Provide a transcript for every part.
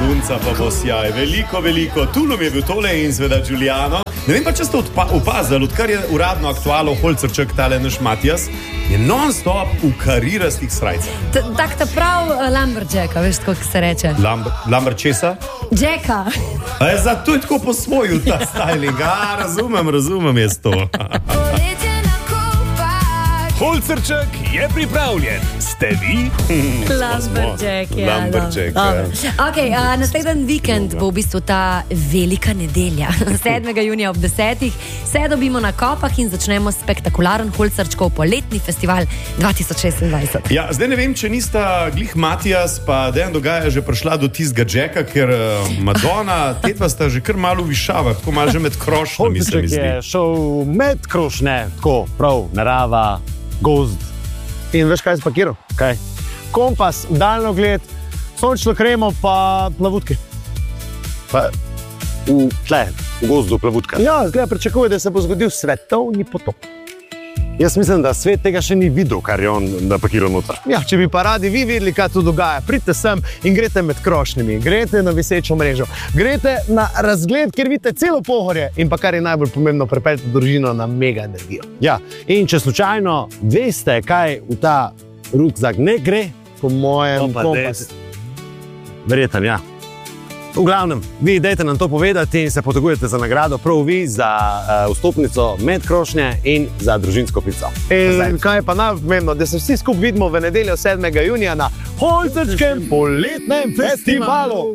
sunca pa bo sjaj, veliko. Tulum je bil tole in seveda Giuliano. Ne vem pa, če ste opazili, odkar je uradno aktualo Holcerček, tale naš Matijas, je non-stop v karirastih srajcah. Tak ta prav Lumberjacka, veš, kako se reče. Lumberčesa? Jacka. Zato je tako po svoju ta styling. Razumem jaz to. Holcerček je pripravljen. Ste vi? Lumberjack, ja. Lumberjack, Okay, naslednji vikend bo v bistvu ta velika nedelja. 7. junija ob 10. se dobimo na Kopah in začnemo spektakularen Holcerčkov poletni festival 2026. Ja, zdaj ne vem, če nista glih Matijas pa Dejan Dogaja že prišla do tistega Jacka, ker Madonna, tetva sta že kar malo višava, tako malo že med krošnjami se mi zdi. Holcerček je šel med krošnje, tako prav, narava, gozd. In veš, kaj je spakiral? Kaj? Kompas, daljnogled, sončno kremo pa plavutke. Pa v gozdu plavutka. Ja, zgleda, pričakuje, da se bo zgodil svetovni potop. Jaz mislim, da svet tega še ni videl, kar je on napakiral noter. Ja, če bi pa radi vi videli, kaj tu dogaja, pridite sem in greste med krošnjami, greste na visečo mrežo, greste na razgled, kjer vidite celo Pohorje in pa kar je najbolj pomembno, pripeljete družino na mega energijo. Ja, in če slučajno veste, kaj v ta rukzak ne gre, po mojem kompas. Verjetno, ja. V glavnem, vi dajte nam to povedati in se potegujete za nagrado, prav vi za vstopnico med krošnje in za družinsko pico. In kaj je pa najpomembno, da se vsi skupaj vidimo v nedeljo 7. junija na Holcerčkem poletnem festivalu.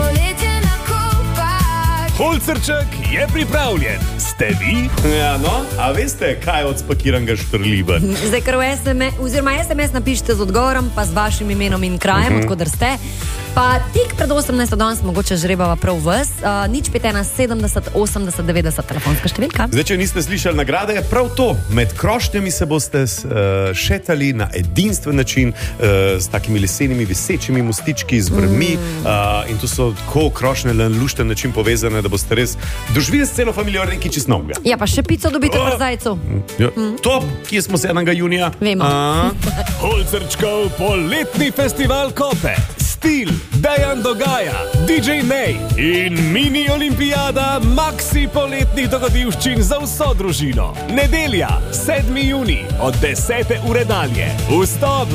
Holcerček je pripravljen. Ste vi? Ja, no, a veste, kaj je od spakiranega štrliba? Zdaj, ker v SMS napišite z odgovorom, pa z vašim imenom in krajem, odkudar ste. Pa tik pred 18. danes mogoče žrebava prav vas. Nič 571 70 80 90 telefonska številka. Zdaj, če niste slišali nagrade, je prav to. Med krošnjami se boste šetali na edinstven način s takimi lesenimi visečimi mostički z vrvmi in to so tako krošnje na lušten način povezane, da boste res doživeli s celo familijo nekaj čist novega. Ja, pa še pico dobite v zajcu. Ja. Top, kje smo 7. junija? Vemo. Holcerčkov poletni festival Kope. Stil, Dejan Dogaja, DJ May in mini olimpijada Maxi poletnih dogodivščin za vso družino. Nedelja, 7. junij, od 10. ure dalje. Vstop